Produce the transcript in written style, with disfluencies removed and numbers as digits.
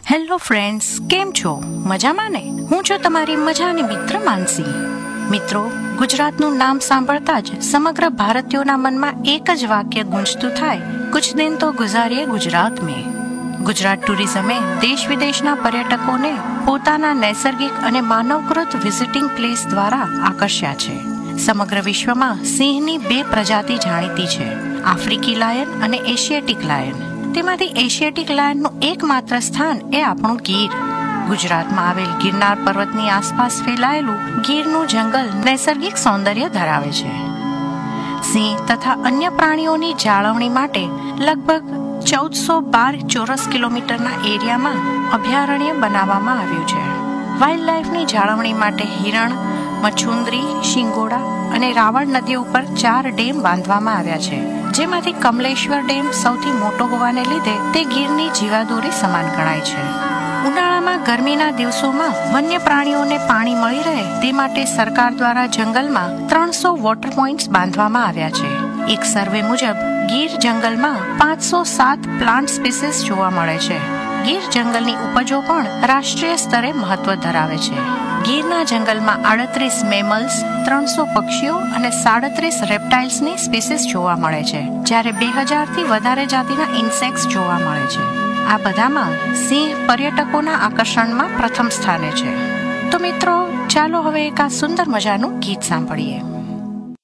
Hello friends, કેમ છો? મજામાં ને? હું છું તમારી મજાની મિત્ર માનસી. મિત્રો, ગુજરાતનું નામ સાંભળતા જ સમગ્ર ભારતીયોના મનમાં એક જ વાક્ય ગુંજતું થાય, કુછ દિન તો ગુજારીએ ગુજરાત મેં. ગુજરાત ટુરિઝમે દેશ વિદેશના પર્યટકોને પોતાના નૈસર્ગિક અને માનવકૃત વિઝિટિંગ પ્લેસ દ્વારા આકર્ષ્યા છે. સમગ્ર વિશ્વમાં સિંહની 2 પ્રજાતિ જાણીતી છે, આફ્રિકી લાયન અને એશિયાટિક લાયન. તેમાંથી એશિયાટિક લાયનનું એકમાત્ર સ્થાન એ આપણું ગીર. ગુજરાતમાં આવેલ ગિરનાર પર્વતની આસપાસ ફેલાયેલું ગીરનું જંગલ નૈસર્ગિક સૌંદર્ય ધરાવે છે. સિંહ તથા અન્ય પ્રાણીઓની જાળવણી માટે લગભગ 1412 ચોરસ કિલોમીટરના એરિયામાં અભયારણ્ય બનાવવામાં આવ્યું છે. વાઇલ્ડ લાઇફની જાળવણી માટે હિરણ, મચુંદરી, શિંગોડા અને રાવણ નદીઓ ઉપર 4 ડેમ બાંધવામાં આવ્યા છે, જેમાંથી કમલેશ્વર ડેમ સૌથી મોટો હોવાને લીધે તે ગીરની જીવાદોરી સમાન ગણાય છે. ઉનાળામાં ગરમીના દિવસોમાં વન્ય પ્રાણીઓને પાણી મળી રહે તે માટે સરકાર દ્વારા જંગલમાં 300 વોટર પોઇન્ટ્સ બાંધવામાં આવ્યા છે. એક સર્વે મુજબ ગીર જંગલમાં 507 પ્લાન્ટ સ્પીસીસ જોવા મળે છે. ગીર જંગલની ઉપજો પણ રાષ્ટ્રીય સ્તરે મહત્વ ધરાવે છે. ગીરના જંગલમાં 38 મેમલ્સ, 300 પક્ષીઓ અને 37 રેપ્ટાઇલ્સની સ્પીસીસ જોવા મળે છે, જ્યારે 2000થી વધારે જાતિના ઇન્સેક્ટ્સ જોવા મળે છે. આ બધામાં સિંહ પર્યટકોના આકર્ષણમાં પ્રથમ સ્થાને છે. તો મિત્રો, ચાલો હવે એક આ સુંદર મજાનું ગીત સાંભળીએ.